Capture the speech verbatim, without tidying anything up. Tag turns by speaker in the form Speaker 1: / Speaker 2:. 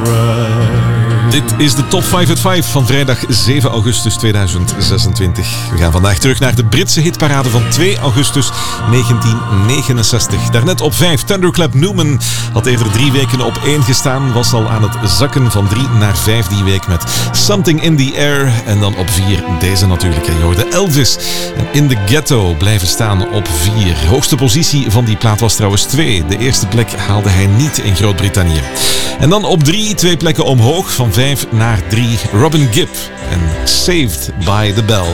Speaker 1: Dit is de Top vijf uit vijf van vrijdag zeven augustus tweeduizend zesentwintig. We gaan vandaag terug naar de Britse hitparade van twee augustus negentien negenenzestig. Daarnet op vijf. Thunderclap Newman had eerder drie weken op één gestaan. Was al aan het zakken van drie naar vijf die week met Something in the Air. En dan op vier deze natuurlijk. Je hoorde Elvis en In the Ghetto blijven staan op vier. Hoogste positie van die plaat was trouwens twee. De eerste plek haalde hij niet in Groot-Brittannië. En dan op drie, twee plekken omhoog, van vijf naar drie. Robin Gibb en Saved by the Bell.